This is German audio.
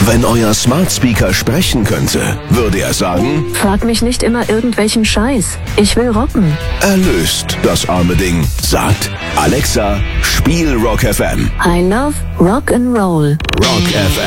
Wenn euer Smart Speaker sprechen könnte, würde er sagen: Frag mich nicht immer irgendwelchen Scheiß. Ich will rocken. Erlöst das arme Ding. Sagt: Alexa, spiel Rock FM. I love Rock and Roll. Rock FM.